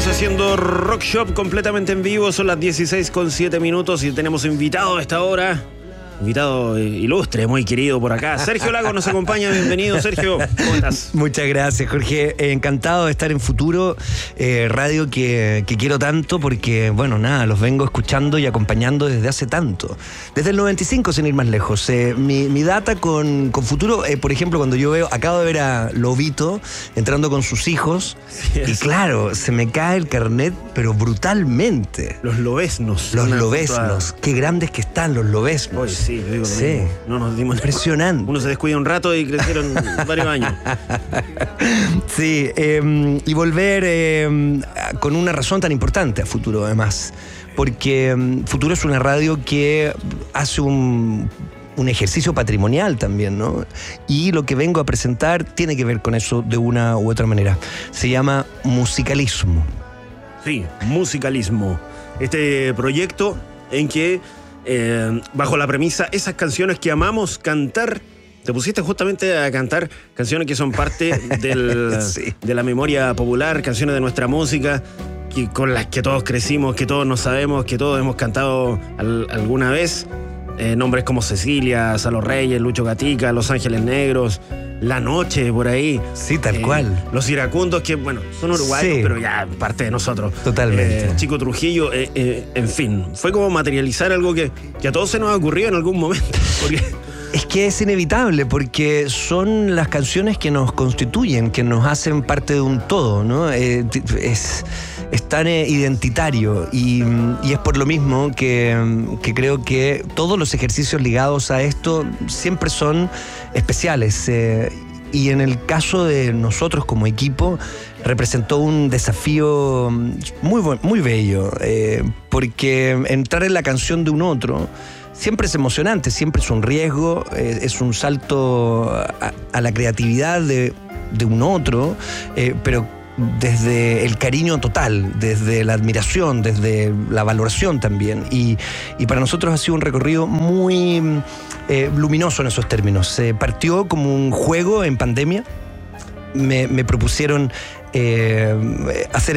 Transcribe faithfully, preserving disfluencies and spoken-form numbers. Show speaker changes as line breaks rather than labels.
haciendo Rock Shop completamente en vivo. Son las dieciséis con siete minutos y tenemos invitado a esta hora. Invitado ilustre, muy querido por acá. Sergio Lago nos acompaña. Bienvenido, Sergio. ¿Cómo estás?
Muchas gracias, Jorge. Eh, encantado de estar en Futuro, eh, radio que, que quiero tanto porque, bueno, nada, los vengo escuchando y acompañando desde hace tanto. Desde el noventa y cinco, sin ir más lejos. Eh, mi, mi data con, con Futuro, eh, por ejemplo, cuando yo veo, acabo de ver a Lobito entrando con sus hijos, sí, y claro, se me cae el carnet, pero brutalmente.
Los lobesnos.
Los lobesnos. A... Qué grandes que están los lobesnos.
Oye, sí, digo,
sí.
No nos dimos
impresionante.
Uno se descuida un rato y crecieron varios años.
Sí, eh, y volver eh, con una razón tan importante a Futuro, además. Porque eh, Futuro es una radio que hace un, un ejercicio patrimonial también, ¿no? Y lo que vengo a presentar tiene que ver con eso de una u otra manera. Se llama Musicalismo.
Sí, Musicalismo. Este proyecto en que Eh, bajo la premisa, esas canciones que amamos cantar, te pusiste justamente a cantar canciones que son parte del, sí. de la memoria popular, canciones de nuestra música, que, con las que todos crecimos, que todos nos sabemos, que todos hemos cantado al, alguna vez. Eh, nombres como Cecilia, Salo Reyes, Lucho Gatica, Los Ángeles Negros, La Noche, por ahí.
Sí, tal eh, cual.
Los Iracundos, que bueno, son uruguayos, sí, pero ya parte de nosotros.
Totalmente.
Eh, Chico Trujillo, eh, eh, en fin. Fue como materializar algo que, que a todos se nos ha ocurrido en algún momento. Porque...
Es que es inevitable, porque son las canciones que nos constituyen, que nos hacen parte de un todo, ¿no? Eh, es, es tan identitario y, y es por lo mismo que, que creo que todos los ejercicios ligados a esto siempre son especiales. Eh, y en el caso de nosotros como equipo, representó un desafío muy, muy bello, eh, porque entrar en la canción de un otro siempre es emocionante, siempre es un riesgo, eh, es un salto a, a la creatividad de, de un otro, eh, pero desde el cariño total, desde la admiración, desde la valoración también. Y, y para nosotros ha sido un recorrido muy eh, luminoso en esos términos. Se partió como un juego en pandemia. Me, me propusieron eh, hacer